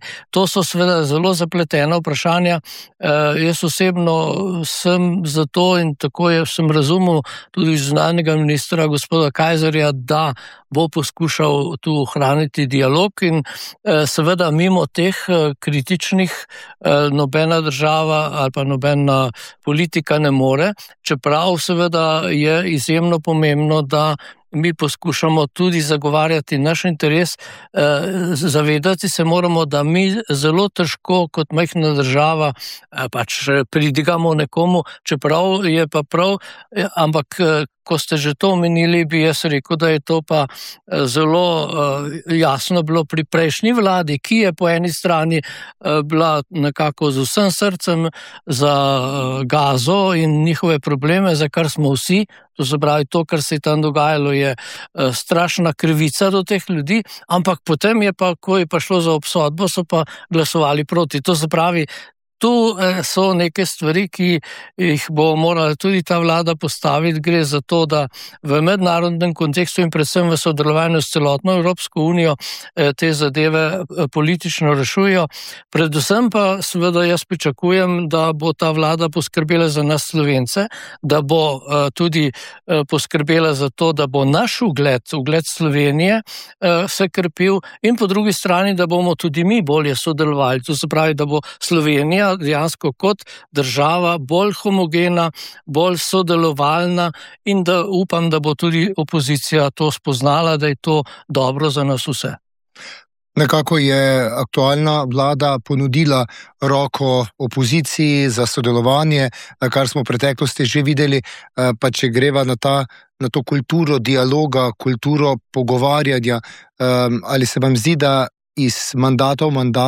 To so seveda zelo zapletena vprašanja. Jaz osebno sem zato in tako sem razumel tudi zunanjega ministra gospoda Kajzerja, da bo poskušal tu ohraniti dialog in seveda mimo teh kritičnih nobena država ali pa nobena politika ne more, čeprav seveda je izjemno pomembno, da mi poskušamo tudi zagovarjati naš interes. Zavedati se moramo, da mi zelo težko kot majhna država pač pridigamo nekomu, čeprav je pa prav, ampak ko ste že to omenili, bi jaz rekel, da je to pa zelo jasno bilo pri prejšnji vladi, ki je po eni strani bila nekako z vsem srcem za Gazo in njihove probleme, za kar smo vsi. To se pravi, to, kar se je tam dogajalo, je strašna krivica do teh ljudi, ampak potem je pa, ko je pa šlo za obsodbo, so pa glasovali proti. To se pravi, tu so neke stvari, ki jih bo morala tudi ta vlada postaviti. Gre za to, da v mednarodnem kontekstu in predvsem v sodelovanju s celotno Evropsko unijo te zadeve politično rešujejo. Predvsem pa seveda jaz pričakujem, da bo ta vlada poskrbela za nas Slovence, da bo tudi poskrbela za to, da bo naš ugled Slovenije se krepil in po drugi strani, da bomo tudi mi bolje sodelovali. To se pravi, da bo Slovenija dejansko kot država bolj homogena, bolj sodelovalna in da upam, da bo tudi opozicija to spoznala, da je to dobro za nas vse. Nekako je aktualna vlada ponudila roko opoziciji za sodelovanje, kar smo v preteklosti že videli, pa če greva na to kulturo dialoga, kulturo pogovarjanja, ali se vam zdi, da iz mandata v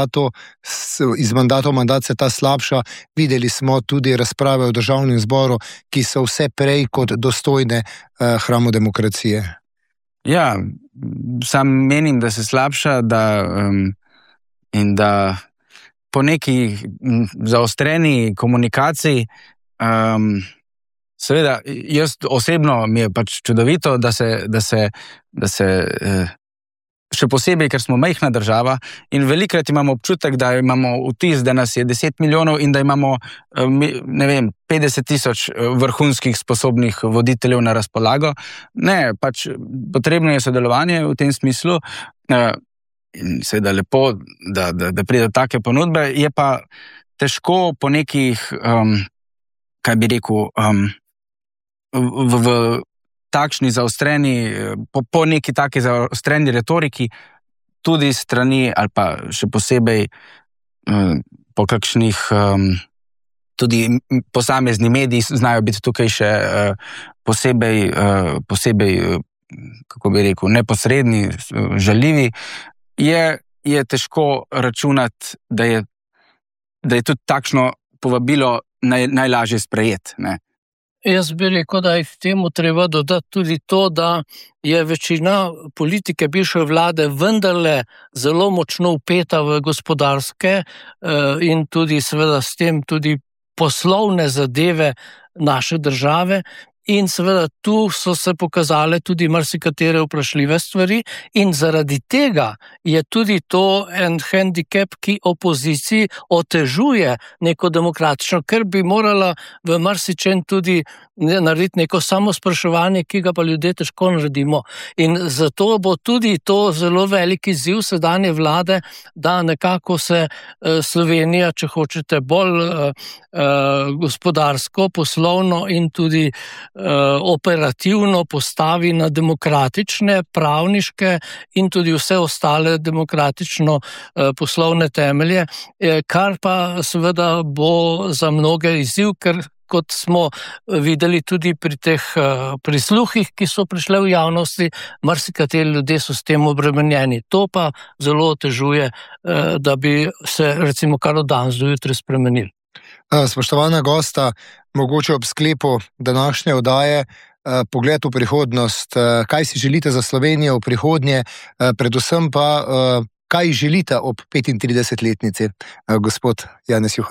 mandat se ta slabša? Videli smo tudi razprave v Državnem zboru, ki so vse prej kot dostojne hramu demokracije. Ja, sam menim, da se slabša, in da po neki zaostreni komunikaciji, seveda, jaz osebno mi je pač čudovito, da se še posebej, ker smo majhna država in velikrat imamo občutek, da imamo vtis, da nas je 10 milijonov in da imamo, 50,000 vrhunskih sposobnih voditeljev na razpolago. Ne, pač potrebno je sodelovanje v tem smislu in seveda lepo, da pride do take ponudbe, je pa težko po nekih, kaj bi rekel, v takšni zaostreni, po neki taki zaostreni retoriki, tudi strani ali pa še posebej po kakšnih, tudi posamezni mediji znajo biti tukaj še posebej, kako bi rekel, neposredni, žaljivi, je težko računati, da je tudi takšno povabilo najlažje sprejeti, ne. Jaz bi rekel, da je k temu treba dodati tudi to, da je večina politike bivše vlade vendarle zelo močno vpeta v gospodarske in tudi seveda s tem tudi poslovne zadeve naše države. In seveda tu so se pokazale tudi marsikatere vprašljive stvari in zaradi tega je tudi to en hendikep, ki opoziciji otežuje neko demokratično, ker bi morala v marsičem tudi narediti neko samospraševanje, ki ga pa ljudje težko naredimo. In zato bo tudi to zelo veliki izziv sedanje vlade, da nekako se Slovenija, če hočete, bolj gospodarsko, poslovno in tudi operativno postavi na demokratične, pravniške in tudi vse ostale demokratično poslovne temelje, kar pa seveda bo za mnoge izziv, ker kot smo videli tudi pri teh prisluhih, ki so prišle v javnosti, marsikateri ljudje so s tem obremenjeni. To pa zelo otežuje, da bi se recimo kar od danes do jutri spremenili. Spoštovana gosta, mogoče ob sklepu današnje oddaje pogled v prihodnost. Kaj si želite za Slovenijo v prihodnje, predvsem pa kaj želite ob 35-letnici, gospod Janez Juhant?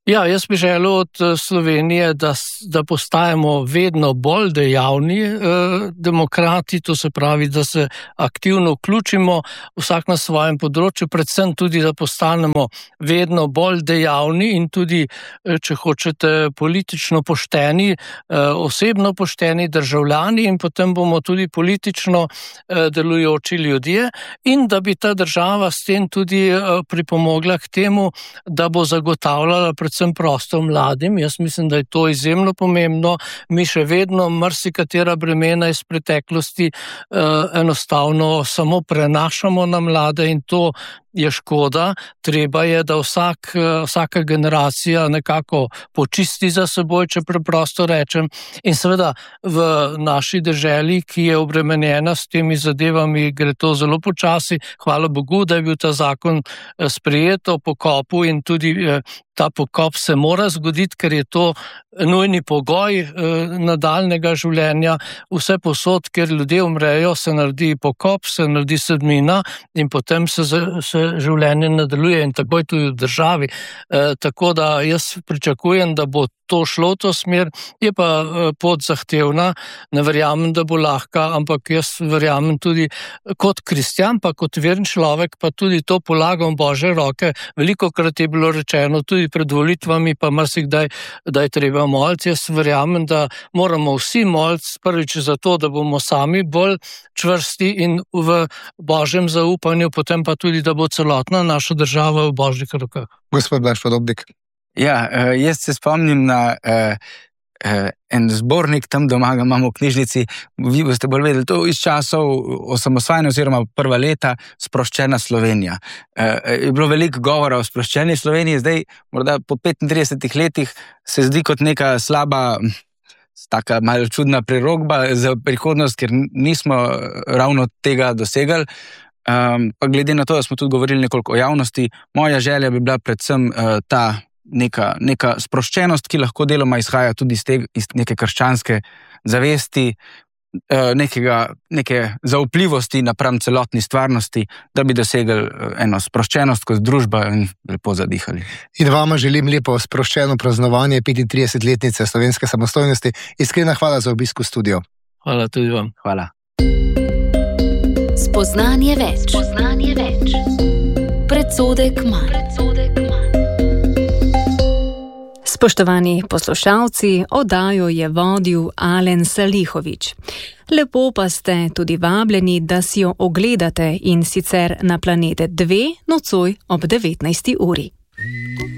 Ja, jaz bi želel od Slovenije, da postajamo vedno bolj dejavni demokrati, to se pravi, da se aktivno vključimo vsak na svojem področju, predvsem tudi, da postanemo vedno bolj dejavni in tudi, če hočete, politično pošteni, osebno pošteni državljani in potem bomo tudi politično delujoči ljudje in da bi ta država s tem tudi pripomogla k temu, da bo zagotavljala predvsem prostor mladim. Jaz mislim, da je to izjemno pomembno. Mi še vedno marsikatera bremena iz preteklosti enostavno samo prenašamo na mlade in to je škoda. Treba je, da vsaka generacija nekako počisti za seboj, če preprosto rečem. In seveda v naši deželi, ki je obremenjena s temi zadevami, gre to zelo počasi. Hvala Bogu, da je bil ta zakon sprejet o pokopu in tudi ta pokop se mora zgoditi, ker je to nujni pogoj nadaljnega življenja. Vse posod, kjer ljudje umrejo, se naredi pokop, se naredi sedmina in potem se življenje nadaljuje in takoj tudi v državi. Tako da jaz pričakujem, da bo to šlo v to smer, je pa pot zahtevna, ne verjamem, da bo lahka, ampak jaz verjamem tudi kot kristjan, pa kot veren človek, pa tudi to polagam v Božje roke. Velikokrat je bilo rečeno tudi pred volitvami, pa marsikdaj, da je treba moliti. Jaz verjamem, da moramo vsi moliti prvič zato, da bomo sami bolj čvrsti in v Božjem zaupanju, potem pa tudi, da bo celotna naša država v Božjih rokah. Gospod Blaž Podobnik. Ja, jaz se spomnim na en zbornik, tam doma ga imamo v knjižnici, vi boste bolj vedeli, to iz časov osamosvajanja oziroma prva leta Sproščena Slovenija. Je bilo veliko govora o sproščeni Sloveniji, zdaj morda po 35 letih se zdi kot neka slaba, taka malo čudna prerokba za prihodnost, ker nismo ravno tega dosegali. Pa glede na to, da smo tudi govorili nekoliko o javnosti, moja želja bi bila predvsem ta neka sproščenost, ki lahko deloma izhaja tudi iz neke krščanske zavesti, neke zaupljivosti napram celotni stvarnosti, da bi dosegli eno sproščenost kot družba in lepo zadihali. In vama želim lepo sproščeno praznovanje 35-letnice slovenske samostojnosti. Iskrena hvala za obisk v studio. Hvala tudi vam. Hvala. Spoznanje več. Predsodek manj. Spoštovani poslušalci, oddajo je vodil Alen Salihović. Lepo pa ste tudi vabljeni, da si jo ogledate in sicer na Planet 2 nocoj ob 19. uri.